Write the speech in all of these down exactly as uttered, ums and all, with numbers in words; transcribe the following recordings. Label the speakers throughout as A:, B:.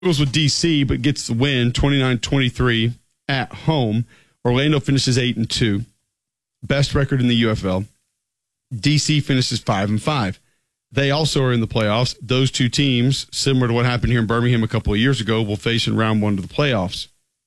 A: Goes with D C, but gets the win twenty-nine twenty-three at home. Orlando finishes eight and two, best record in the U F L. D C finishes five and five. They also are in the playoffs. Those two teams, similar to what happened here in Birmingham a couple of years ago, will face in round one of the playoffs.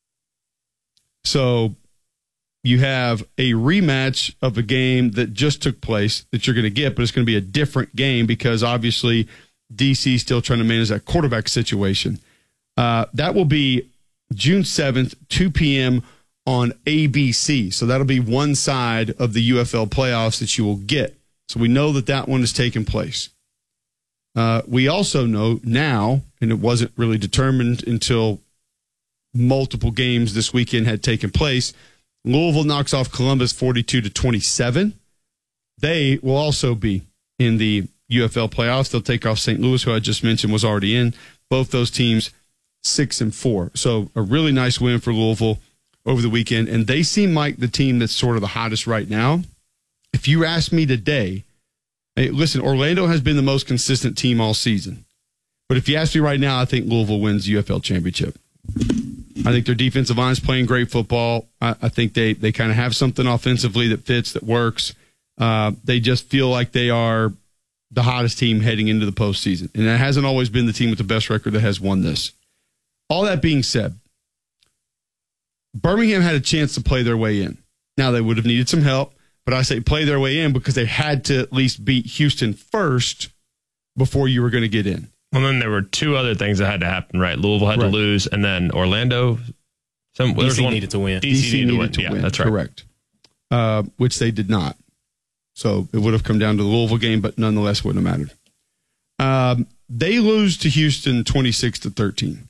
A: So you have a rematch of a game that just took place that you're going to get, but it's going to be a different game because obviously D C is still trying to manage that quarterback situation. Uh, that will be June seventh, two p.m. on A B C. So that'll be one side of the U F L playoffs that you will get. So we know that that one is taking place. Uh, we also know now, and it wasn't really determined until multiple games this weekend had taken place, Louisville knocks off Columbus forty-two to twenty-seven. They will also be in the U F L playoffs. They'll take off Saint Louis, who I just mentioned was already in. Both those teams six and four. So a really nice win for Louisville over the weekend. And they seem like the team that's sort of the hottest right now. If you ask me today, hey, listen, Orlando has been the most consistent team all season. But if you ask me right now, I think Louisville wins the U F L championship. I think their defensive line is playing great football. I, I think they, they kind of have something offensively that fits, that works. Uh, they just feel like they are the hottest team heading into the postseason. And it hasn't always been the team with the best record that has won this. All that being said, Birmingham had a chance to play their way in. Now, they would have needed some help, but I say play their way in because they had to at least beat Houston first before you were going to get in.
B: Well, then there were two other things that had to happen, right? Louisville had right. to lose, and then Orlando. Some,
C: D C one, needed to win.
A: D C, D C needed, needed to win.
B: Yeah,
A: win.
B: That's right.
A: Correct. Uh, which they did not. So it would have come down to the Louisville game, but nonetheless wouldn't have mattered. Um, they lose to Houston twenty-six to thirteen.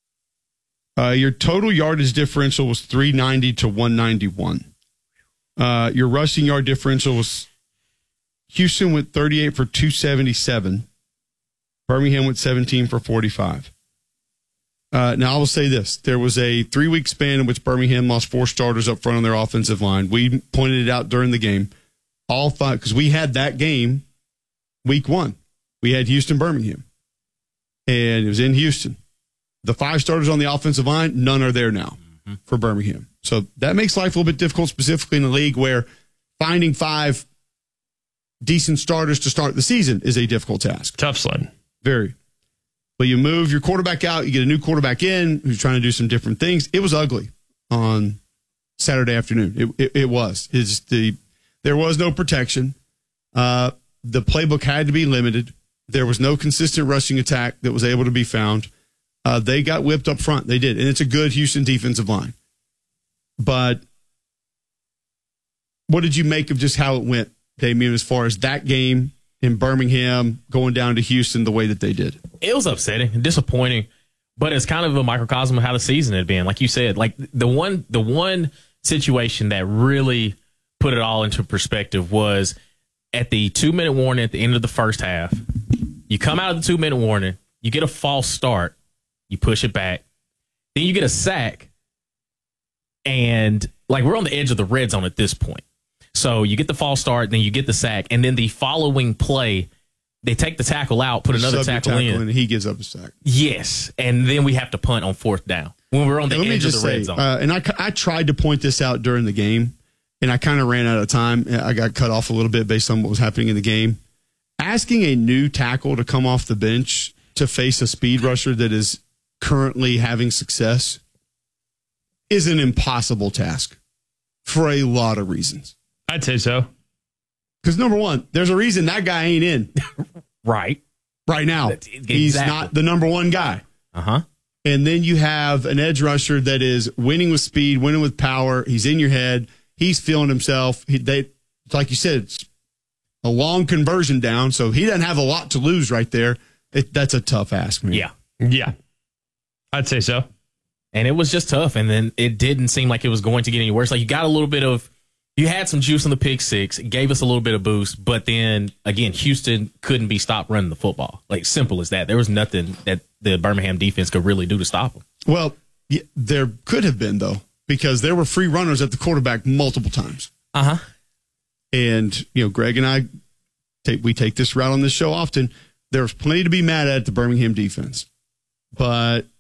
A: Uh, your total yardage differential was three ninety to one ninety-one. Uh, your rushing yard differential was Houston went thirty-eight for two seventy-seven. Birmingham went seventeen for forty-five. Uh, now, I will say this. There was a three-week span in which Birmingham lost four starters up front on their offensive line. We pointed it out during the game. All five, because we had that game week one. We had Houston-Birmingham. And it was in Houston. The five starters on the offensive line, none are there now mm-hmm. for Birmingham. So that makes life a little bit difficult, specifically in the league where finding five decent starters to start the season is a difficult task.
B: Tough sled.
A: Very. But you move your quarterback out, you get a new quarterback in who's trying to do some different things. It was ugly on Saturday afternoon. It, it, it was. It's the there was no protection. Uh, the playbook had to be limited. There was no consistent rushing attack that was able to be found. Uh, they got whipped up front. They did. And it's a good Houston defensive line. But what did you make of just how it went, Damian, as far as that game in Birmingham going down to Houston the way that they did?
C: It was upsetting and disappointing, but it's kind of a microcosm of how the season had been. Like you said, like the one the one situation that really put it all into perspective was at the two-minute warning at the end of the first half. You come out of the two-minute warning, you get a false start, you push it back, then you get a sack, and like we're on the edge of the red zone at this point. So you get the false start, then you get the sack, and then the following play, they take the tackle out, put another tackle, tackle in.
A: And he gives up a sack.
C: Yes, and then we have to punt on fourth down when we're on the
A: and
C: edge of the
A: say,
C: red zone.
A: Uh, and I, I tried to point this out during the game, and I kind of ran out of time. I got cut off a little bit based on what was happening in the game. Asking a new tackle to come off the bench to face a speed rusher that is currently having success is an impossible task for a lot of reasons.
B: I'd say so.
A: Because number one, there's a reason that guy ain't in.
C: Right.
A: Right now. Exactly. He's not the number one guy.
C: Uh-huh.
A: And then you have an edge rusher that is winning with speed, winning with power. He's in your head. He's feeling himself. He, they, like you said, it's a long conversion down, so he doesn't have a lot to lose right there. It, that's a tough ask, man.
C: Yeah.
B: Yeah. I'd say so.
C: And it was just tough, and then it didn't seem like it was going to get any worse. Like you got a little bit of You had some juice in the pick six. It gave us a little bit of boost, but then, again, Houston couldn't be stopped running the football. Like, simple as that. There was nothing that the Birmingham defense could really do to stop them.
A: Well, yeah, there could have been, though, because there were free runners at the quarterback multiple times.
C: Uh-huh.
A: And, you know, Greg and I, take, we take this route on this show often. There's plenty to be mad at the Birmingham defense. But